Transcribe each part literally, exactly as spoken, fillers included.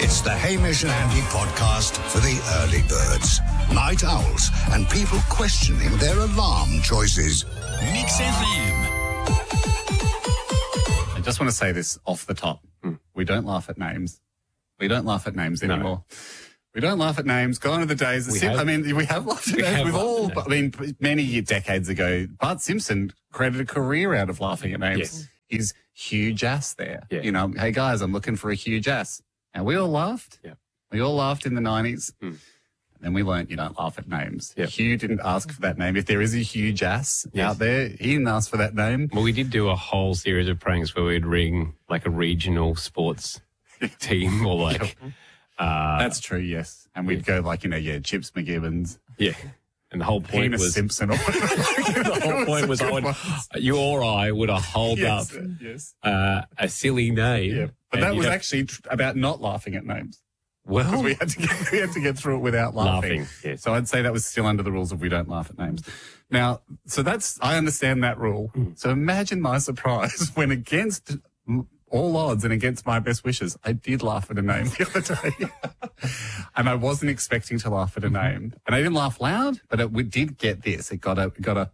It's the Hamish and Andy podcast for the early birds, night owls, and people questioning their alarm choices. Mix F M. I just want to say this off the top. Mm. We don't laugh at names. We don't laugh at names No. anymore. We don't laugh at names. Gone are the days. We Sim- have- I mean, we have laughed at We names. have We've laughed all, at names. I mean, many decades ago, Bart Simpson created a career out of laughing at names. Yes. His huge ass there. Yeah. You know, hey guys, I'm looking for a huge ass. And we all laughed. Yeah. We all laughed in the nineties. Mm. Then we learned you don't laugh at names. Yeah. Hugh didn't ask for that name. If there is a huge ass Yes. out there, he didn't ask for that name. Well, we did do a whole series of pranks where we'd ring like a regional sports team or like, uh, That's true, yes. And we'd go like, you know, yeah, Chips McGibbons, yeah. And the whole point Penis was, Simpson. Or the whole point was, I would, you or I would have hold yes, up yes. uh, a silly name. Yeah. But and that you'd was have- actually tr- about not laughing at names. Because well, we had to get, we had to get through it without laughing. Laughing, yes. So I'd say that was still under the rules of we don't laugh at names. Now, so that's, I understand that rule. So imagine my surprise when against m- all odds and against my best wishes, I did laugh at a name the other day. And I wasn't expecting to laugh at a name. And I didn't laugh loud, but it we did get this. It got a, it got a,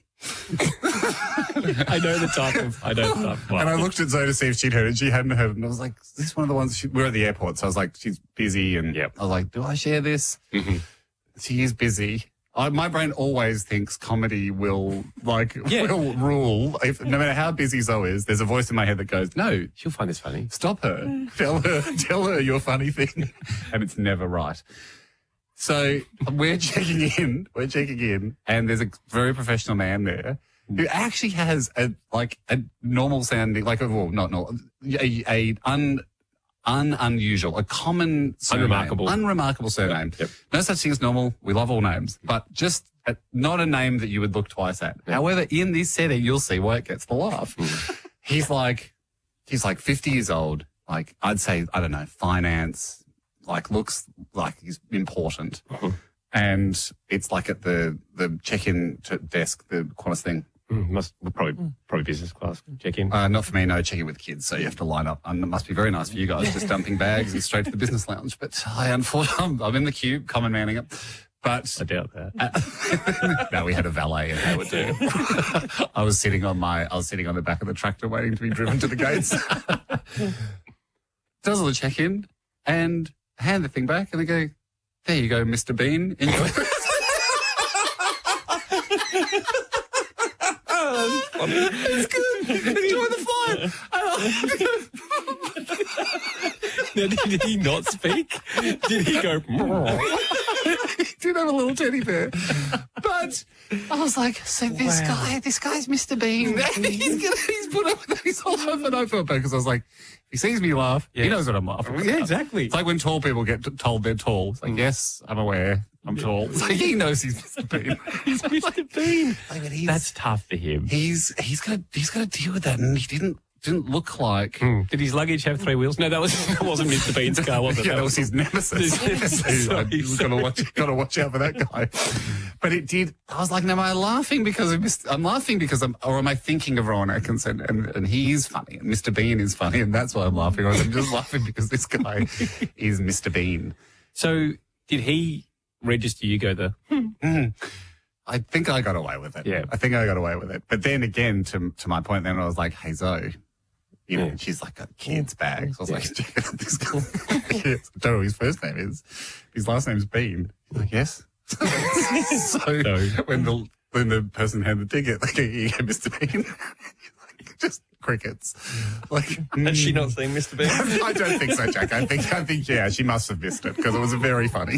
I know the type of, I know the type of and I looked at Zoe to see if she'd heard it. She hadn't heard it. And I was like, is this one of the ones? She, we were at the airport. So I was like, she's busy. And Yep. I was like, do I share this? Mhm. She is busy. I, my brain always thinks comedy will, like, Yeah. will rule. If, no matter how busy Zoe is, there's a voice in my head that goes, no, She'll find this funny. stop her. Tell her, tell her your funny thing. And it's never right. So we're checking in, we're checking in, and there's a very professional man there who actually has a, like, a normal sounding, like, a, well, not normal, a, a un, un, unusual, a common surname. Unremarkable. Unremarkable surname. Yep. No such thing as normal. We love all names, but just a, not a name that you would look twice at. However, in this setting, you'll see why it gets the laugh. He's like, he's like fifty years old. Like, I'd say, I don't know, finance, like looks like he's important. And it's like at the, the check-in to desk, the Qantas thing. Mm, must probably probably business class check in. Uh, not for me, no, check-in with kids. So you have to line up. And it must be very nice for you guys, just dumping bags and straight to the business lounge. But I, unfortunately, I'm, I'm in the queue, common manning it. But I doubt that. no, we had a valet and they would do. I was sitting on my, I was sitting on the back of the tractor waiting to be driven to the gates. Does all the check-in and hand the thing back and they go, there you go, Mister Bean. Enjoy. It's good. Enjoy the flight. Now, did he not speak? Did he go? He did have a little teddy bear. But I was like, so this Wow. guy, this guy's Mister Bean. he's gonna, he's put up with these all over and I felt bad because I was like, if he sees me laugh, he Yeah. knows what I'm laughing about. Yeah, exactly. It's like when tall people get t- told they're tall. It's like, yes, I'm aware. I'm tall. It's like, he knows he's Mister Bean. He's Mister Bean. Like, but he's, That's tough for him. he's, he's gonna, he's gonna deal with that. And he didn't, didn't look like, Hmm. Did his luggage have three wheels? No, that was that wasn't Mister Bean's car, was it? yeah, that was his nemesis. His So nemesis. you've got to watch, got to watch out for that guy. But it did. I was like, no, am I laughing because of Mister I'm laughing because I'm, or am I thinking of Rowan Atkinson and, and he's funny and Mister Bean is funny and that's why I'm laughing. Or I'm just laughing because this guy is Mister Bean. So did he register you? Go the Mm. I think I got away with it. Yeah. I think I got away with it. But then again, to to my point, then I was like, hey Zoe. You know, Yeah. she's like got kids' bags. I was like, check out this guy. Yes. I don't know what his first name is. His last name's Bean. She's like, yes. so No. when the when the person handed the ticket, like, here you go, Mister Bean. Like, just crickets. Like, Has she not seen Mister Bean? I don't think so, Jack. I think I think yeah, she must have missed it because it was very funny.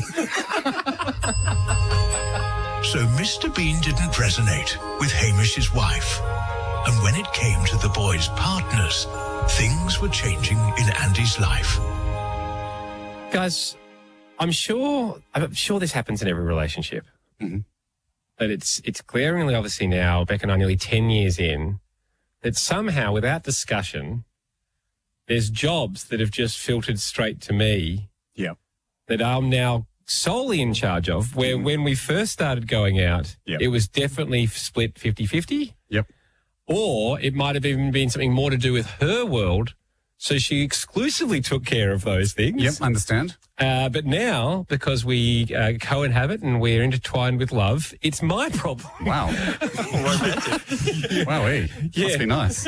So Mister Bean didn't resonate with Hamish's wife. And when it came to the boys' partners, things were changing in Andy's life. guys, I'm sure I'm sure this happens in every relationship. Mhm. But it's it's glaringly obviously now, Beck and I nearly ten years in, that somehow without discussion, there's jobs that have just filtered straight to me Yeah. that I'm now solely in charge of, where when we first started going out, Yep. it was definitely split fifty-fifty. Yep. Or it might have even been something more to do with her world So she exclusively took care of those things. Yep, understand. Uh, but now, because we uh, co-inhabit and we're intertwined with love, it's my problem. Wow. Wow, eh? Yeah. Must be nice.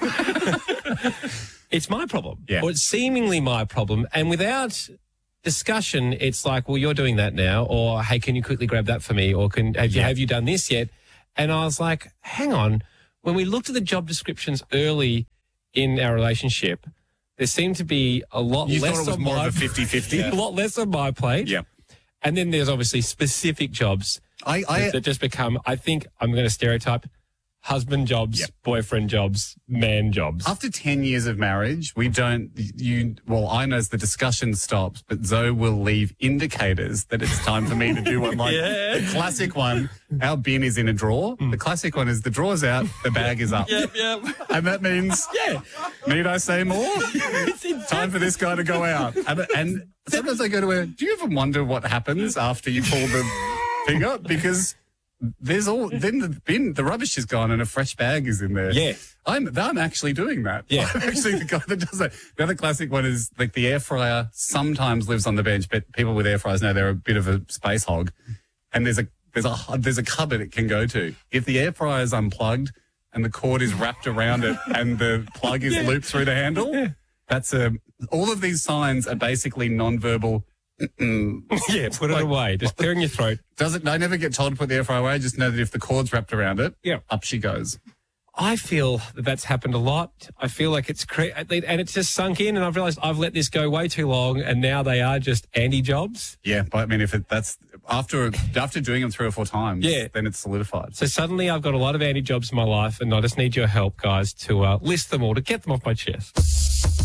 It's my problem. Yeah. Or it's seemingly my problem. And without discussion, it's like, well, you're doing that now. Or, hey, can you quickly grab that for me? Or can have you, Yeah. have you done this yet? And I was like, hang on. When we looked at the job descriptions early in our relationship, there seemed to be a lot You less thought it was on more my of a fifty-fifty? a lot less on my plate. Yeah. And then there's obviously specific jobs I, I, that just become, I think I'm going to stereotype, husband jobs, Yep. boyfriend jobs, man jobs. after ten years of marriage, we don't, you, well, I know as the discussion stops, but Zoe will leave indicators that it's time for me to do one. Like Yeah. the classic one, our bin is in a drawer. The classic one is the drawer's out, the bag is up. Yep, yep. And that means, Yeah. need I say more? It's in- Time for this guy to go out. And, and sometimes I go to her, do you ever wonder what happens after you pull the thing up? Because there's all, then the bin, the rubbish is gone and a fresh bag is in there. Yeah. I'm, I'm actually doing that. Yeah. I'm actually the guy that does that. The other classic one is like the air fryer sometimes lives on the bench, but people with air fryers know they're a bit of a space hog. And there's a, there's a, there's a cupboard it can go to. If the air fryer is unplugged and the cord is wrapped around it and the plug is looped through the handle, that's a, all of these signs are basically non-verbal. Yeah, put it Like- away. Just clearing your throat. Does it, I never get told to put the air fryer away. I just know that if the cord's wrapped around it, Yeah. up she goes. I feel that that's happened a lot. I feel like it's cre- and it's just sunk in, and I've realised I've let this go way too long, and now they are just anti-jobs. Yeah, but I mean, if it, that's after after doing them three or four times, Yeah. then it's solidified. So suddenly I've got a lot of anti-jobs in my life, and I just need your help, guys, to uh, list them all, to get them off my chest.